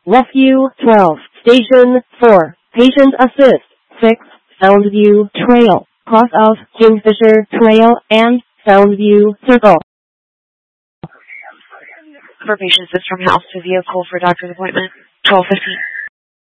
Rescue 12, Station 4, Patient Assist 6, Soundview Trail, cross out Kingfisher Trail and Soundview Circle. For patient assist from house to vehicle for doctor's appointment, 12:15.